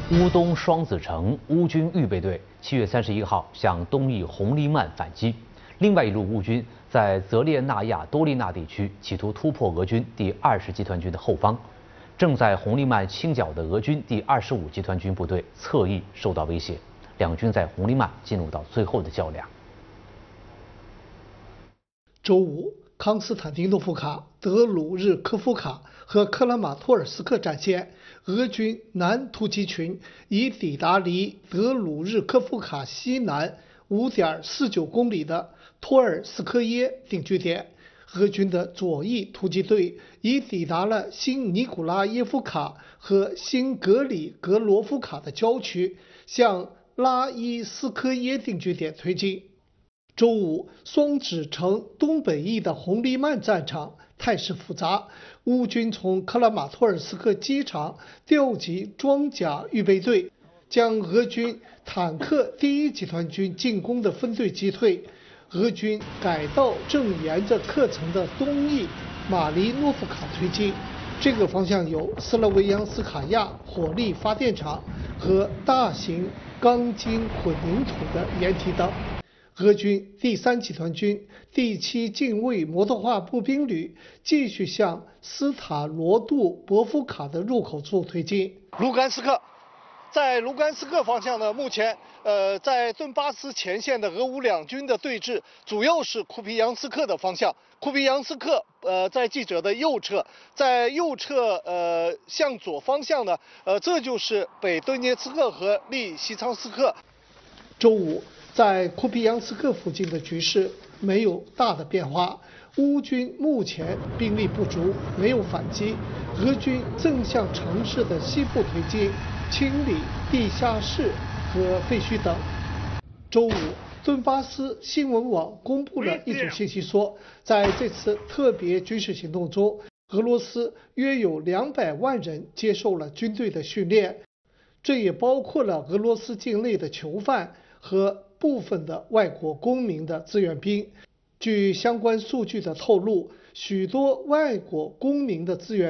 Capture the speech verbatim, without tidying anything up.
乌东双子城乌军预备队七月三十一号向东翼红利曼反击，另外一路乌军在泽列纳亚多利纳地区企图突破俄军第二十集团军的后方，正在红利曼清剿的俄军第二十五集团军部队侧翼受到威胁，两军在红利曼进入到最后的较量。 周五，康斯坦丁诺夫卡、德鲁日科夫卡和克拉马托尔斯克战线，俄军南突击群已抵达离德鲁日科夫卡西南 五点四九公里的托尔斯科耶定居点。俄军的左翼突击队已抵达了新尼古拉耶夫卡和新格里格罗夫卡的郊区，向拉伊斯科耶定居点推进。周五，双子城东北翼的红利曼战场态势复杂，乌军从克拉马托尔斯克机场调集装甲预备队，将俄军坦克第一集团军进攻的分队击退。俄军改道正沿着克城的东翼马利诺夫卡推进，这个方向有斯洛维扬斯卡亚火力发电厂和大型钢筋混凝土的掩体等。俄军第三集团军第七近卫摩托化步兵旅继续向斯塔罗杜博夫卡的入口处推进。 卢甘斯克，在卢甘斯克方向呢，目前呃在顿巴斯前线的俄乌两军的对峙，主要是库皮扬斯克的方向。库皮扬斯克呃在记者的右侧，在右侧呃向左方向呢，呃这就是北顿涅茨克和利西昌斯克。 周五，在库皮扬斯克附近的局势没有大的变化，乌军目前兵力不足，没有反击。俄军正向城市的西部推进，清理地下室和废墟等。周五，顿巴斯新闻网公布了一组信息说，在这次特别军事行动中，俄罗斯约有两百万人接受了军队的训练，这也包括了俄罗斯境内的囚犯和部分的外国公民的志愿兵。据相关数据的透露，许多外国公民的志愿